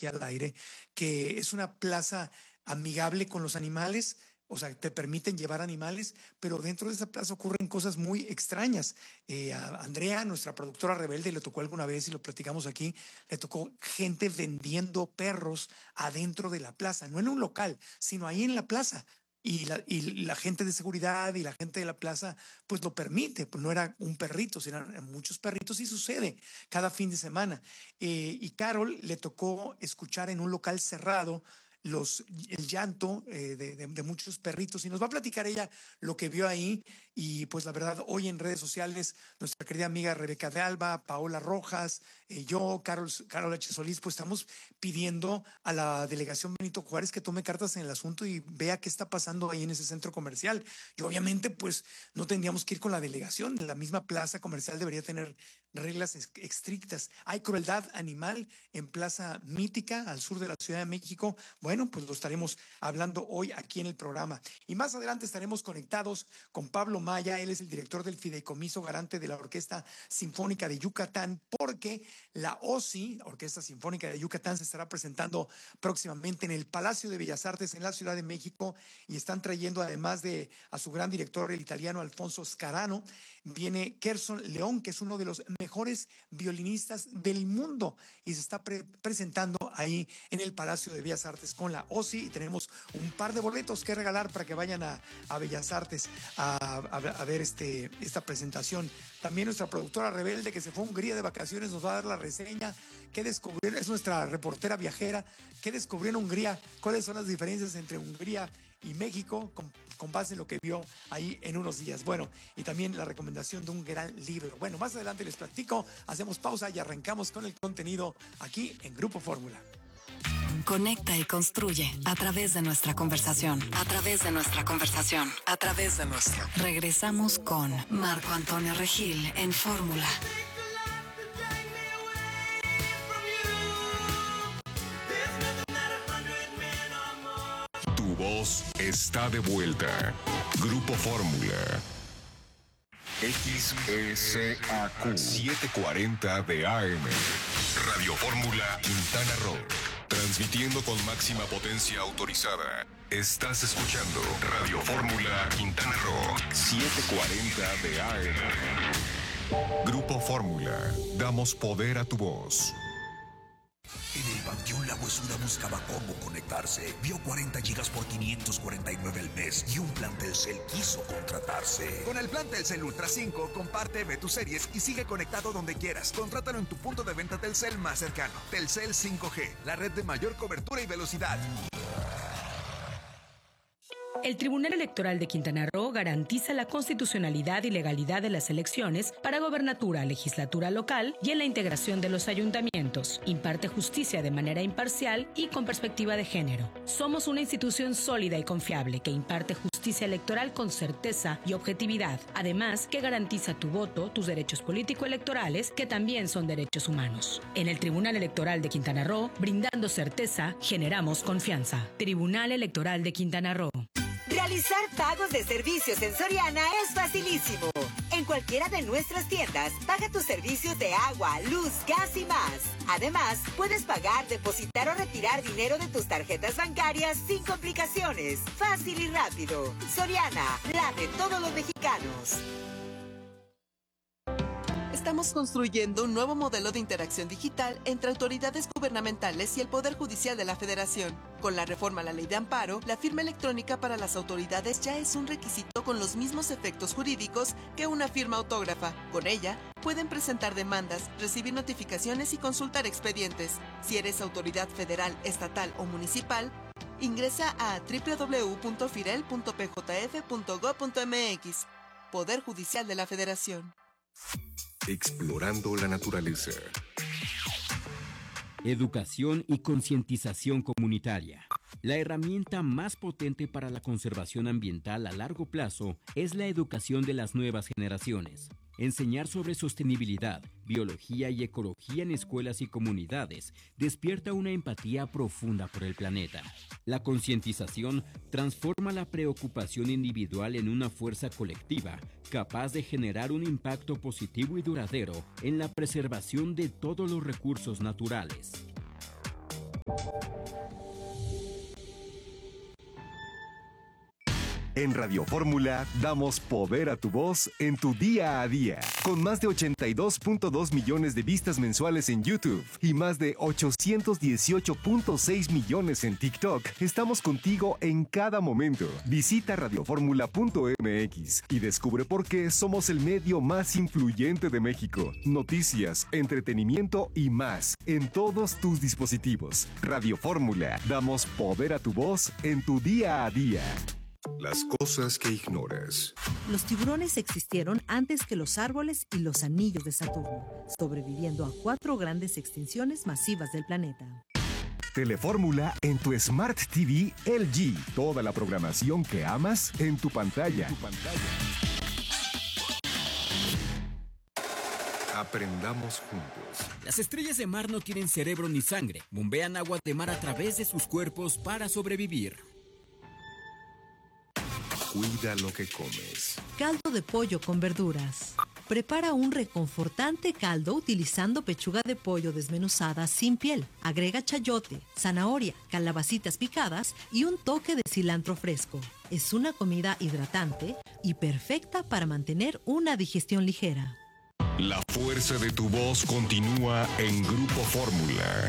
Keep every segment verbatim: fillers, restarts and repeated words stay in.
aquí al aire, que es una plaza amigable con los animales. O sea, te permiten llevar animales, pero dentro de esa plaza ocurren cosas muy extrañas. Eh, a Andrea, nuestra productora rebelde, le tocó alguna vez y lo platicamos aquí, le tocó gente vendiendo perros adentro de la plaza, no en un local, sino ahí en la plaza. Y la, y la gente de seguridad y la gente de la plaza, pues lo permite. Pues no era un perrito, sino eran muchos perritos y sucede cada fin de semana. Eh, y Carol le tocó escuchar en un local cerrado los, el llanto eh, de, de, de muchos perritos y nos va a platicar ella lo que vio ahí. Y pues la verdad, hoy en redes sociales, nuestra querida amiga Rebeca de Alba, Paola Rojas, eh, yo, Carol, Carol H. Solís, pues estamos pidiendo a la delegación Benito Juárez que tome cartas en el asunto y vea qué está pasando ahí en ese centro comercial. Y obviamente pues no tendríamos que ir con la delegación, la misma plaza comercial debería tener reglas estrictas. Hay crueldad animal en Plaza Mítica, al sur de la Ciudad de México. Bueno, pues lo estaremos hablando hoy aquí en el programa. Y más adelante estaremos conectados con Pablo Maya. Él es el director del Fideicomiso Garante de la Orquesta Sinfónica de Yucatán, porque la O S I, Orquesta Sinfónica de Yucatán, se estará presentando próximamente en el Palacio de Bellas Artes en la Ciudad de México y están trayendo, además de a su gran director, el italiano Alfonso Scarano, viene Kerson León, que es uno de los mejores violinistas del mundo y se está pre presentando ahí en el Palacio de Bellas Artes con la O S I y tenemos un par de boletos que regalar para que vayan a, a Bellas Artes a, a, a ver este, esta presentación. También nuestra productora rebelde que se fue a Hungría de vacaciones nos va a dar la reseña que descubrieron, es nuestra reportera viajera, que descubrió en Hungría, cuáles son las diferencias entre Hungría y México con, con base en lo que vio ahí en unos días. Bueno, y también la recomendación de un gran libro. Bueno, más adelante les platico, hacemos pausa y arrancamos con el contenido aquí en Grupo Fórmula. Conecta y construye a través de nuestra conversación, a través de nuestra conversación, a través de nuestra. Regresamos con Marco Antonio Regil en Fórmula. Tu voz está de vuelta. Grupo Fórmula. X S A Q setecientos cuarenta de A M. Radio Fórmula Quintana Roo. Transmitiendo con máxima potencia autorizada. Estás escuchando Radio Fórmula Quintana Roo setecientos cuarenta de A M. Grupo Fórmula. Damos poder a tu voz. En el Panteón La Huesura buscaba cómo conectarse. Vio cuarenta gigas por quinientos cuarenta y nueve al mes y un plan Telcel quiso contratarse. Con el plan Telcel Ultra cinco, comparte, ve tus series y sigue conectado donde quieras. Contrátalo en tu punto de venta Telcel más cercano. Telcel cinco G, la red de mayor cobertura y velocidad. El Tribunal Electoral de Quintana Roo garantiza la constitucionalidad y legalidad de las elecciones para gobernatura, legislatura local y en la integración de los ayuntamientos. Imparte justicia de manera imparcial y con perspectiva de género. Somos una institución sólida y confiable que imparte justicia electoral con certeza y objetividad. Además, que garantiza tu voto, tus derechos político-electorales, que también son derechos humanos. En el Tribunal Electoral de Quintana Roo, brindando certeza, generamos confianza. Tribunal Electoral de Quintana Roo. Realizar pagos de servicios en Soriana es facilísimo. En cualquiera de nuestras tiendas, paga tus servicios de agua, luz, gas y más. Además, puedes pagar, depositar o retirar dinero de tus tarjetas bancarias sin complicaciones. Fácil y rápido. Soriana, la de todos los mexicanos. Estamos construyendo un nuevo modelo de interacción digital entre autoridades gubernamentales y el Poder Judicial de la Federación. Con la reforma a la Ley de Amparo, la firma electrónica para las autoridades ya es un requisito con los mismos efectos jurídicos que una firma autógrafa. Con ella, pueden presentar demandas, recibir notificaciones y consultar expedientes. Si eres autoridad federal, estatal o municipal, ingresa a doble u doble u doble u punto firel punto p j f punto gob punto m x. Poder Judicial de la Federación. Explorando la naturaleza. Educación y concientización comunitaria. La herramienta más potente para la conservación ambiental a largo plazo es la educación de las nuevas generaciones. Enseñar sobre sostenibilidad, biología y ecología en escuelas y comunidades despierta una empatía profunda por el planeta. La concientización transforma la preocupación individual en una fuerza colectiva capaz de generar un impacto positivo y duradero en la preservación de todos los recursos naturales. En Radio Fórmula damos poder a tu voz en tu día a día. Con más de ochenta y dos punto dos millones de vistas mensuales en YouTube y más de ochocientos dieciocho punto seis millones en TikTok, estamos contigo en cada momento. Visita radioformula punto m x y descubre por qué somos el medio más influyente de México. Noticias, entretenimiento y más en todos tus dispositivos. Radio Fórmula, damos poder a tu voz en tu día a día. Las cosas que ignoras. Los tiburones existieron antes que los árboles y los anillos de Saturno, sobreviviendo a cuatro grandes extinciones masivas del planeta. Telefórmula en tu Smart T V L G. Toda la programación que amas en tu pantalla. En tu pantalla. Aprendamos juntos. Las estrellas de mar no tienen cerebro ni sangre. Bombean agua de mar a través de sus cuerpos para sobrevivir. Cuida lo que comes. Caldo de pollo con verduras. Prepara un reconfortante caldo utilizando pechuga de pollo desmenuzada sin piel. Agrega chayote, zanahoria, calabacitas picadas y un toque de cilantro fresco. Es una comida hidratante y perfecta para mantener una digestión ligera. La fuerza de tu voz continúa en Grupo Fórmula.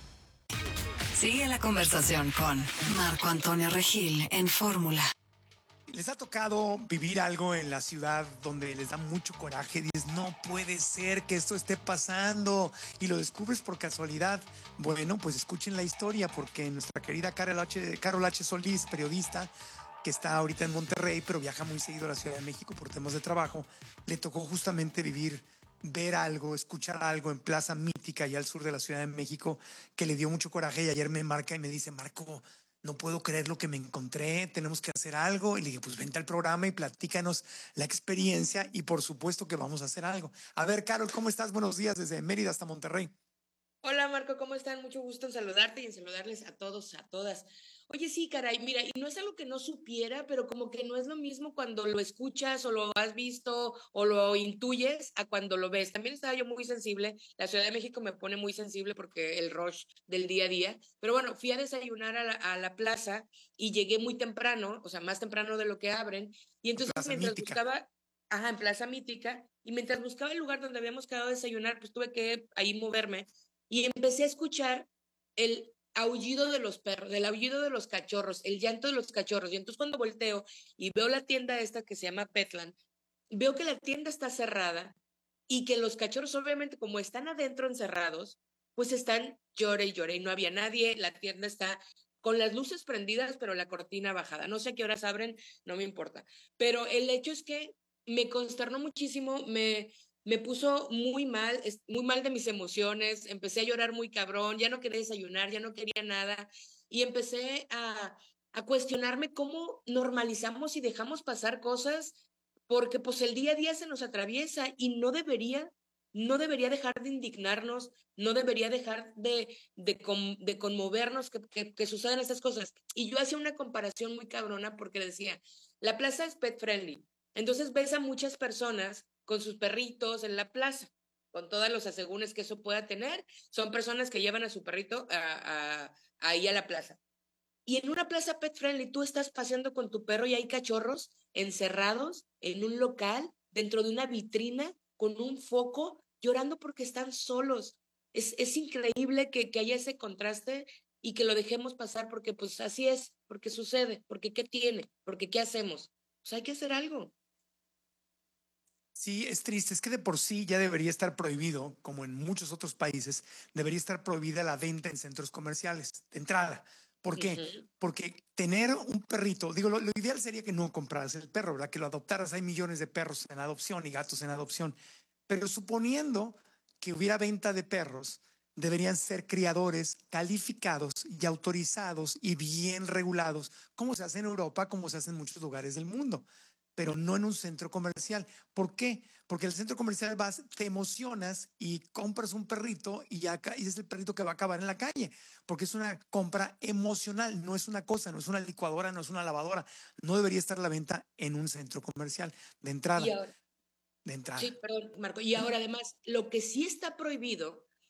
Sigue la conversación con Marco Antonio Regil en Fórmula. ¿Les ha tocado vivir algo en la ciudad donde les da mucho coraje? Dices, no puede ser que esto esté pasando, y lo descubres por casualidad. Bueno, pues escuchen la historia, porque nuestra querida Carol H. Carol H. Solís, periodista, que está ahorita en Monterrey, pero viaja muy seguido a la Ciudad de México por temas de trabajo, le tocó justamente vivir, ver algo, escuchar algo en Plaza Mítica, allá al sur de la Ciudad de México, que le dio mucho coraje, y ayer me marca y me dice, Marco, no puedo creer lo que me encontré, tenemos que hacer algo. Y le dije, pues vente al programa y platícanos la experiencia, y por supuesto que vamos a hacer algo. A ver, Carol, ¿cómo estás? Buenos días desde Mérida hasta Monterrey. Hola, Marco, ¿cómo están? Mucho gusto en saludarte y en saludarles a todos, a todas. Oye, sí, caray, mira, y no es algo que no supiera, pero como que no es lo mismo cuando lo escuchas o lo has visto o lo intuyes a cuando lo ves. También estaba yo muy sensible. La Ciudad de México me pone muy sensible porque el rush del día a día. Pero bueno, fui a desayunar a la, a la plaza y llegué muy temprano, o sea, más temprano de lo que abren. Y entonces mientras Mítica. buscaba, ajá, en Plaza Mítica, y mientras buscaba el lugar donde habíamos quedado a desayunar, pues tuve que ahí moverme y empecé a escuchar el aullido de los perros, del aullido de los cachorros, el llanto de los cachorros. Y entonces cuando volteo y veo la tienda esta que se llama Petland, veo que la tienda está cerrada y que los cachorros, obviamente, como están adentro encerrados, pues están llore y llore y no había nadie. La tienda está con las luces prendidas, pero la cortina bajada. No sé a qué horas abren, no me importa. Pero el hecho es que me consternó muchísimo, me... Me puso muy mal, muy mal de mis emociones, empecé a llorar muy cabrón, ya no quería desayunar, ya no quería nada, y empecé a, a cuestionarme cómo normalizamos y dejamos pasar cosas, porque pues el día a día se nos atraviesa y no debería, no debería dejar de indignarnos, no debería dejar de, de, con, de conmovernos que, que, que sucedan estas cosas. Y yo hacía una comparación muy cabrona porque decía, la plaza es pet friendly, entonces ves a muchas personas con sus perritos en la plaza, con todos los asegúnes que eso pueda tener. Son personas que llevan a su perrito a, a, ahí a la plaza. Y en una plaza pet friendly, tú estás paseando con tu perro y hay cachorros encerrados en un local, dentro de una vitrina, con un foco, llorando porque están solos. Es, es increíble que, que haya ese contraste y que lo dejemos pasar porque pues así es, porque sucede, porque ¿qué tiene? Porque ¿qué hacemos? Pues hay que hacer algo. Sí, es triste, es que de por sí ya debería estar prohibido, como en muchos otros países, debería estar prohibida la venta en centros comerciales, de entrada. ¿Por qué? Uh-huh. Porque tener un perrito, digo, lo, lo ideal sería que no compraras el perro, ¿verdad? Que lo adoptaras. Hay millones de perros en adopción y gatos en adopción. Pero suponiendo que hubiera venta de perros, deberían ser criadores calificados y autorizados y bien regulados, como se hace en Europa, como se hace en muchos lugares del mundo, pero no en un centro comercial. ¿Por qué? Porque el centro comercial vas, te emocionas y compras un perrito y, ya, y es el perrito que va a acabar en la calle, porque es una compra emocional, no es una cosa, no es una licuadora, no es una lavadora. No debería estar la venta en un centro comercial de entrada. Y ahora, de entrada. Sí, perdón, Marco. Y ahora además, lo que sí está prohibido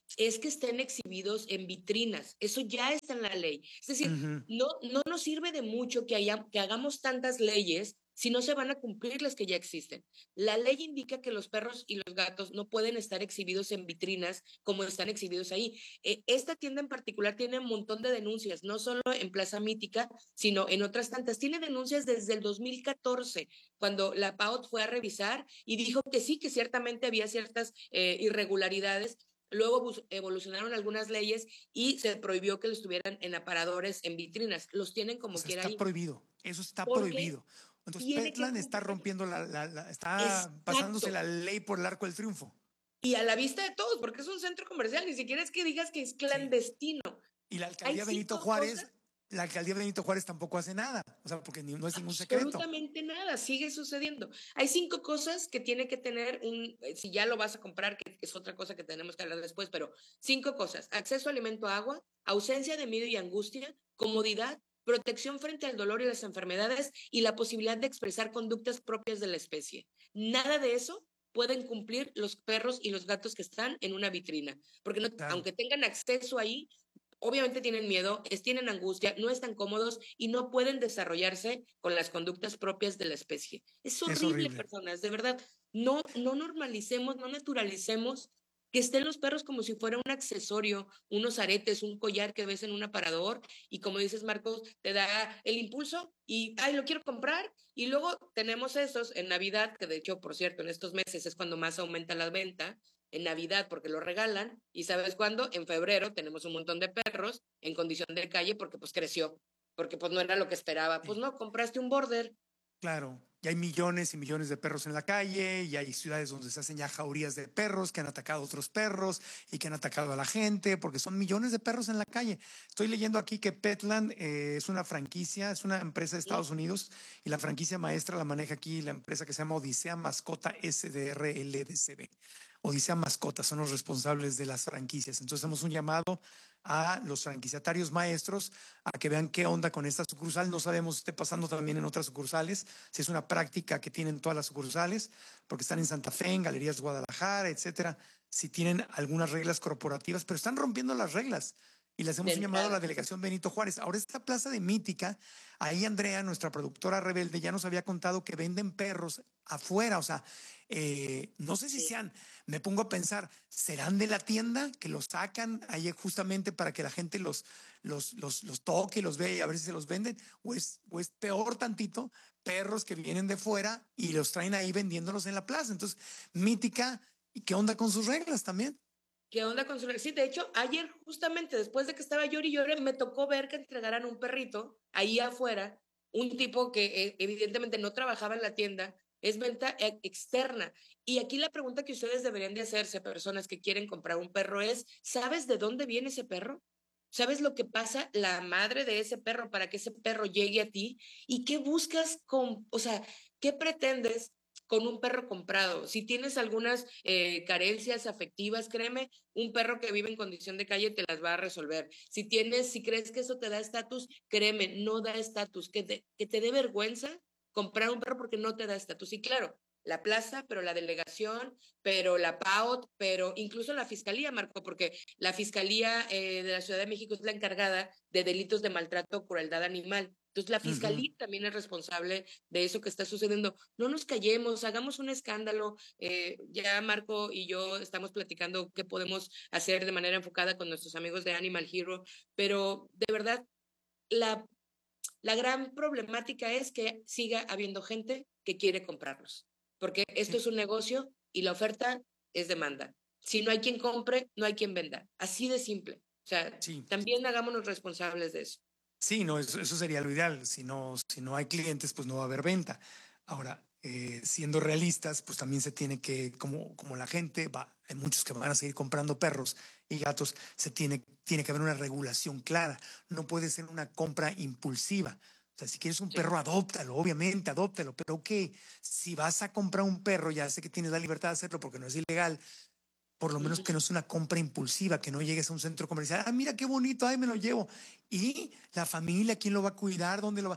es que estén exhibidos en vitrinas. Eso ya está en la ley. Es decir, uh-huh. no, no nos sirve de mucho que, haya, que hagamos tantas leyes si no se van a cumplir las que ya existen. La ley indica que los perros y los gatos no pueden estar exhibidos en vitrinas como están exhibidos ahí. Eh, esta tienda en particular tiene un montón de denuncias, no solo en Plaza Mítica, sino en otras tantas. Tiene denuncias desde el dos mil catorce, cuando la P A O T fue a revisar y dijo que sí, que ciertamente había ciertas eh, irregularidades. Luego evolucionaron algunas leyes y se prohibió que los tuvieran en aparadores, en vitrinas. Los tienen como o sea, quiera está ahí. prohibido, eso está prohibido. Entonces Petland está rompiendo la, la, la está Exacto. pasándose la ley por el arco del triunfo. Y a la vista de todos, porque es un centro comercial, ni siquiera es que digas que es clandestino. Sí. Y la alcaldía Benito Juárez, cosas? la alcaldía Benito Juárez tampoco hace nada, o sea, porque no es ningún secreto. Absolutamente nada, sigue sucediendo. Hay cinco cosas que tiene que tener un, si ya lo vas a comprar, que es otra cosa que tenemos que hablar después, pero cinco cosas: acceso a alimento, agua, ausencia de miedo y angustia, comodidad, protección frente al dolor y las enfermedades y la posibilidad de expresar conductas propias de la especie. Nada de eso pueden cumplir los perros y los gatos que están en una vitrina, porque no, claro. aunque tengan acceso ahí, obviamente tienen miedo, es, tienen angustia, no están cómodos y no pueden desarrollarse con las conductas propias de la especie. Es horrible, es horrible. Personas, de verdad, no, no normalicemos, no naturalicemos que estén los perros como si fuera un accesorio, unos aretes, un collar que ves en un aparador y como dices, Marcos, te da el impulso y, ay, lo quiero comprar. Y luego tenemos esos en Navidad, que de hecho, por cierto, en estos meses es cuando más aumenta la venta, en Navidad porque lo regalan, y ¿sabes cuándo? En febrero tenemos un montón de perros en condición de calle porque pues creció, porque pues no era lo que esperaba. Pues no, compraste un border. Claro, y hay millones y millones de perros en la calle, y hay ciudades donde se hacen ya jaurías de perros que han atacado a otros perros y que han atacado a la gente, porque son millones de perros en la calle. Estoy leyendo aquí que Petland eh, es una franquicia, es una empresa de Estados Unidos, y la franquicia maestra la maneja aquí la empresa que se llama Odisea Mascota S D R L D C B. Odisea Mascotas son los responsables de las franquicias. Entonces hacemos un llamado a los franquiciatarios maestros a que vean qué onda con esta sucursal. No sabemos si esté pasando también en otras sucursales, si es una práctica que tienen todas las sucursales, porque están en Santa Fe, en Galerías Guadalajara, etcétera, si tienen algunas reglas corporativas, pero están rompiendo las reglas. Y le hacemos un llamado a la delegación Benito Juárez. Ahora, esta plaza de Mítica, ahí Andrea, nuestra productora rebelde, ya nos había contado que venden perros afuera. O sea, eh, no sé si sean, me pongo a pensar, ¿serán de la tienda que los sacan ahí justamente para que la gente los, los, los, los toque, los vea y a ver si se los venden? ¿O es, o es peor tantito, perros que vienen de fuera y los traen ahí vendiéndolos en la plaza? Entonces, Mítica, ¿y qué onda con sus reglas también? ¿Qué onda con su... Sí, de hecho, ayer justamente después de que estaba llori y llore, me tocó ver que entregaran un perrito ahí afuera, un tipo que eh, evidentemente no trabajaba en la tienda, es venta eh, externa. Y aquí la pregunta que ustedes deberían de hacerse, personas que quieren comprar un perro, es, ¿sabes de dónde viene ese perro? ¿Sabes lo que pasa la madre de ese perro para que ese perro llegue a ti? ¿Y qué buscas con, o sea, qué pretendes con un perro comprado? Si tienes algunas eh, carencias afectivas, créeme, un perro que vive en condición de calle te las va a resolver. Si tienes, si crees que eso te da estatus, créeme, no da estatus. Que te, que te dé vergüenza comprar un perro porque no te da estatus. Y claro, la plaza, pero la delegación, pero la P A O T, pero incluso la fiscalía, Marco, porque la fiscalía eh, de la Ciudad de México es la encargada de delitos de maltrato o crueldad animal. Entonces, la fiscalía uh-huh. también es responsable de eso que está sucediendo. No nos callemos, hagamos un escándalo. Eh, ya Marco y yo estamos platicando qué podemos hacer de manera enfocada con nuestros amigos de Animal Hero, pero de verdad, la, la gran problemática es que siga habiendo gente que quiere comprarlos, porque esto es un negocio y la oferta es demanda. Si no hay quien compre, no hay quien venda. Así de simple. O sea, sí. También hagámonos responsables de eso. Sí, no, eso, eso sería lo ideal. Si no, si no hay clientes, pues no va a haber venta. Ahora, eh, siendo realistas, pues también se tiene que, como, como la gente, va, hay muchos que van a seguir comprando perros y gatos, se tiene, tiene que haber una regulación clara. No puede ser una compra impulsiva. O sea, si quieres un sí. perro, adóptalo, obviamente, adóptalo. Pero que si vas a comprar un perro, ya sé que tienes la libertad de hacerlo porque no es ilegal, por lo menos que no sea una compra impulsiva, que no llegues a un centro comercial, ah, mira qué bonito, ay, me lo llevo. Y la familia, ¿quién lo va a cuidar? ¿Dónde lo va?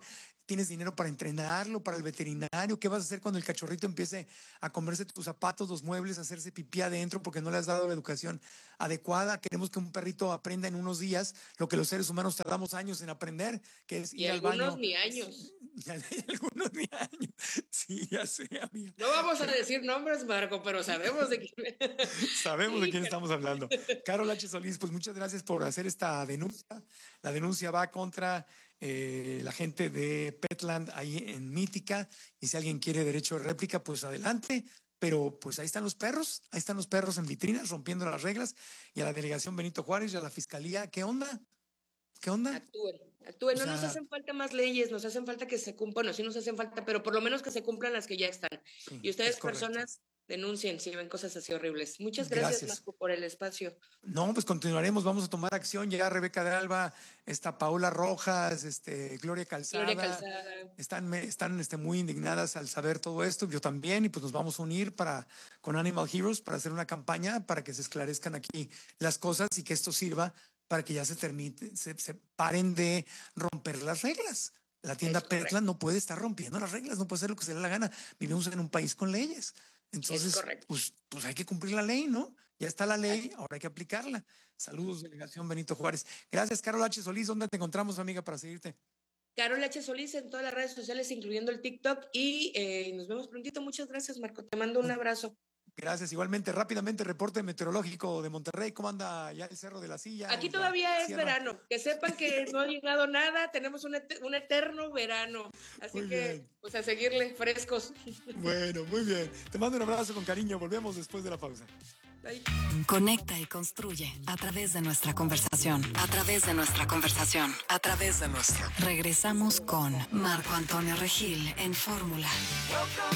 ¿Tienes dinero para entrenarlo, para el veterinario? ¿Qué vas a hacer cuando el cachorrito empiece a comerse tus zapatos, los muebles, a hacerse pipí adentro porque no le has dado la educación adecuada? Queremos que un perrito aprenda en unos días lo que los seres humanos tardamos años en aprender, que es ir al baño. Algunos ni años. Algunos ni años. Sí, ya sé, amiga. No vamos a decir nombres, Marco, pero sabemos de quién. Sabemos sí, de quién estamos hablando. Carol H. Solís, pues muchas gracias por hacer esta denuncia. La denuncia va contra eh, la gente de Petland ahí en Mítica, y si alguien quiere derecho de réplica, pues adelante. Pero pues ahí están los perros, ahí están los perros en vitrinas rompiendo las reglas, y a la delegación Benito Juárez y a la fiscalía, ¿qué onda? ¿Qué onda? Actúen, actúen. No O sea, nos hacen falta más leyes, nos hacen falta que se cumplan, no, sí nos hacen falta, pero por lo menos que se cumplan las que ya están. Sí, y ustedes, es correcto. personas, denuncien si ven cosas así horribles. Muchas gracias, Gracias. Marco, por el espacio. No, pues continuaremos, vamos a tomar acción. Ya Rebeca de Alba, está Paola Rojas, este, Gloria Calzada. Gloria Calzada. Están, me- están este, muy indignadas al saber todo esto, yo también, y pues nos vamos a unir para, con Animal Heroes para hacer una campaña para que se esclarezcan aquí las cosas y que esto sirva para que ya se, termine, se, se paren de romper las reglas. La tienda Es correcto. Petland no puede estar rompiendo las reglas, no puede hacer lo que se le dé la gana. Vivimos en un país con leyes. Entonces, correcto. pues, pues hay que cumplir la ley, ¿no? Ya está la ley, ahora hay que aplicarla. Saludos, delegación Benito Juárez. Gracias, Carol H. Solís. ¿Dónde te encontramos, amiga, para seguirte? Carol H. Solís en todas las redes sociales, incluyendo el TikTok. Y eh, nos vemos prontito. Muchas gracias, Marco. Te mando un abrazo. Gracias. Igualmente, rápidamente, reporte meteorológico de Monterrey. ¿Cómo anda ya el Cerro de la Silla? Aquí y la todavía es sierra? verano. Que sepan que no ha llegado nada. Tenemos un, et- un eterno verano. Así Muy que, bien. pues a seguirle frescos. Bueno, muy bien. Te mando un abrazo con cariño. Volvemos después de la pausa. Bye. Conecta y construye a través de nuestra conversación. A través de nuestra conversación. A través de nuestra. Regresamos con Marco Antonio Regil en Fórmula.